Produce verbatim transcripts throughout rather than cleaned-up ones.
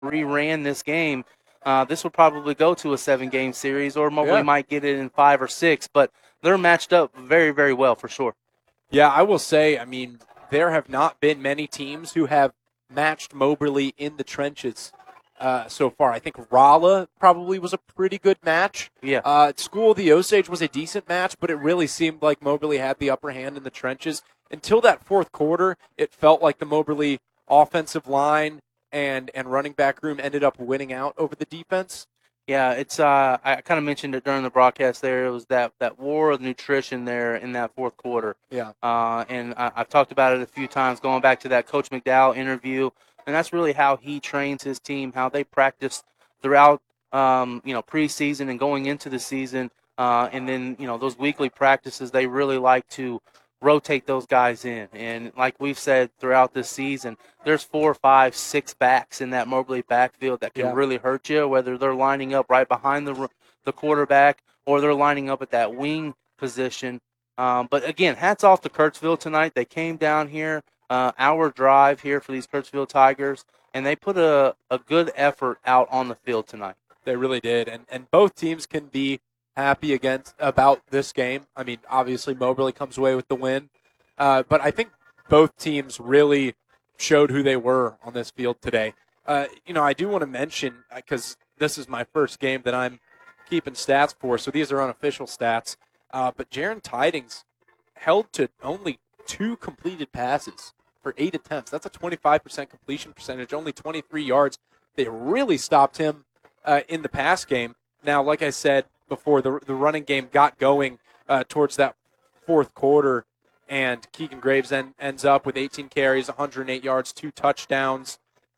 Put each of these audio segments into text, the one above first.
reran this game, uh, this would probably go to a seven-game series, or Moberly Yeah. might get it in five or six. But they're matched up very, very well for sure. Yeah, I will say, I mean, there have not been many teams who have matched Moberly in the trenches uh, so far. I think Rolla probably was a pretty good match. Yeah. Uh, at School of the Osage was a decent match, but it really seemed like Moberly had the upper hand in the trenches. Until that fourth quarter, it felt like the Moberly offensive line and, and running back room ended up winning out over the defense. Yeah, it's uh, I kind of mentioned it during the broadcast. There, it was that, that war of nutrition there in that fourth quarter. Yeah. Uh, and I, I've talked about it a few times, going back to that Coach McDowell interview, and that's really how he trains his team, how they practice throughout, um, you know, preseason and going into the season, uh, and then you know those weekly practices. They really like to rotate those guys in, and like we've said throughout this season, there's four, five, six backs in that Moberly backfield that can Yeah. really hurt you, whether they're lining up right behind the the quarterback or they're lining up at that wing position. Um, but again, hats off to Kirksville tonight. They came down here, uh, hour drive here for these Kirksville Tigers, and they put a, a good effort out on the field tonight. They really did, and and both teams can be happy against about this game. I mean, obviously Moberly comes away with the win, uh, but I think both teams really showed who they were on this field today. Uh, you know, I do want to mention, because this is my first game that I'm keeping stats for, so these are unofficial stats. Uh, but Jaron Tidings held to only two completed passes for eight attempts. That's a twenty-five percent completion percentage, only twenty-three yards. They really stopped him uh, in the pass game. Now, like I said before, the, the running game got going uh, towards that fourth quarter, and Keegan Graves en- ends up with eighteen carries, one hundred eight yards, two touchdowns.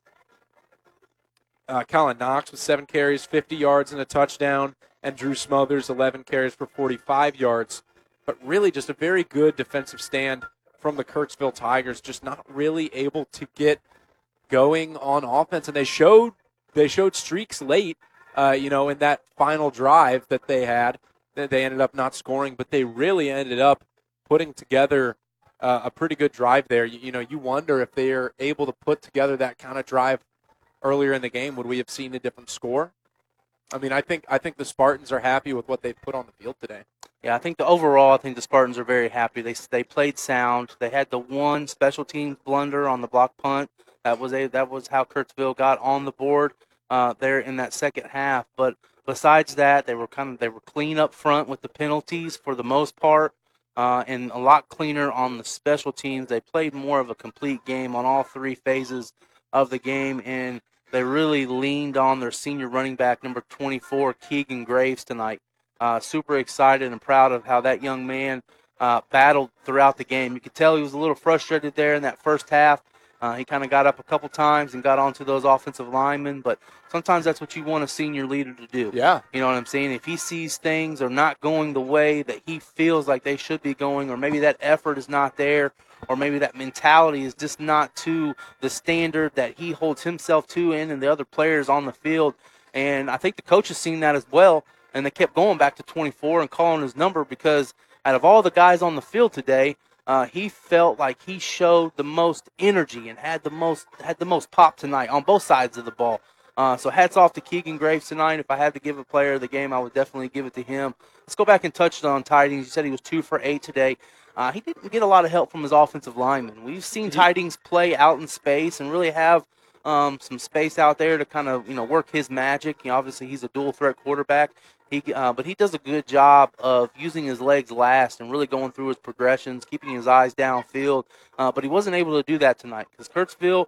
Uh, Colin Knox with seven carries, fifty yards, and a touchdown. And Drew Smothers, eleven carries for forty-five yards. But really just a very good defensive stand from the Kirksville Tigers, just not really able to get going on offense. And they showed they showed streaks late, uh, you know, in that final drive that they had. They ended up not scoring, but they really ended up putting together uh, a pretty good drive there. You, you know, you wonder if they are able to put together that kind of drive earlier in the game, would we have seen a different score? I mean, I think I think the Spartans are happy with what they put on the field today. Yeah, I think the overall, I think the Spartans are very happy. They they played sound. They had the one special teams blunder on the block punt. That was a that was how Kirksville got on the board uh, there in that second half. But besides that, they were kind of they were clean up front with the penalties for the most part, uh, and a lot cleaner on the special teams. They played more of a complete game on all three phases of the game, and they really leaned on their senior running back, number twenty-four, Keegan Graves, tonight. Uh, super excited and proud of how that young man uh, battled throughout the game. You could tell he was a little frustrated there in that first half. Uh, he kind of got up a couple times and got onto those offensive linemen, but sometimes that's what you want a senior leader to do. Yeah. You know what I'm saying? If he sees things are not going the way that he feels like they should be going, or maybe that effort is not there, or maybe that mentality is just not to the standard that he holds himself to in and the other players on the field. And I think the coach has seen that as well, and they kept going back to twenty-four and calling his number because out of all the guys on the field today, uh, he felt like he showed the most energy and had the most had the most pop tonight on both sides of the ball. Uh, so hats off to Keegan Graves tonight. If I had to give a player of the game, I would definitely give it to him. Let's go back and touch on Tidings. You said he was two for eight today. Uh, he didn't get a lot of help from his offensive linemen. We've seen Tidings play out in space and really have um, some space out there to kind of you know work his magic. You know, obviously, he's a dual threat quarterback. He, uh, but he does a good job of using his legs last and really going through his progressions, keeping his eyes downfield. Uh, but he wasn't able to do that tonight because Kirksville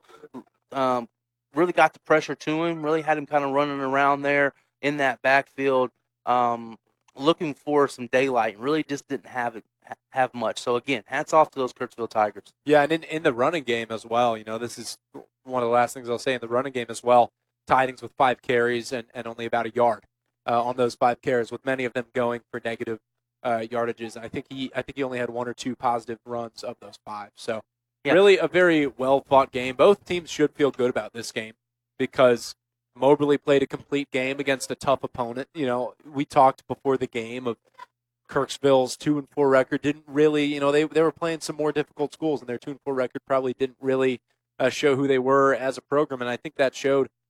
um, really got the pressure to him, really had him kind of running around there in that backfield, um, looking for some daylight. Really just didn't have it have much. So again, hats off to those Kirksville Tigers. Yeah, and in, in the running game as well. You know, this is one of the last things I'll say in the running game as well. Tidings with five carries and, and only about a yard. Uh, on those five carries, with many of them going for negative uh, yardages. I think he, I think he only had one or two positive runs of those five. So, yeah. Really a very well fought game. Both teams should feel good about this game because Moberly played a complete game against a tough opponent. You know, we talked before the game of Kirksville's two and four record didn't really, you know, they they were playing some more difficult schools, and their two and four record probably didn't really uh, show who they were as a program. And I think that showed